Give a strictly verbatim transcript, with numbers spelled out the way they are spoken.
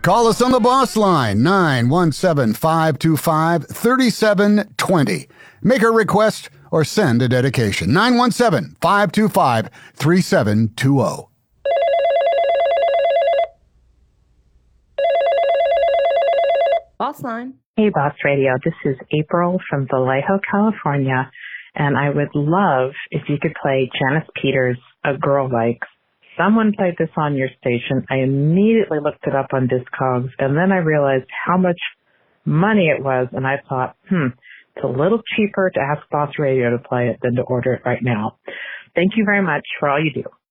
Call us on the Boss Line, nine one seven, five two five, three seven two zero. Make a request or send a dedication, nine one seven, five two five, three seven two zero. Boss Line. Hey, Boss Radio. This is April from Vallejo, California, and I would love if you could play Janice Peters' A Girl Likes. Someone played this on your station. I immediately looked it up on Discogs, and then I realized how much money it was, and I thought, hmm, it's a little cheaper to ask Boss Radio to play it than to order it right now. Thank you very much for all you do.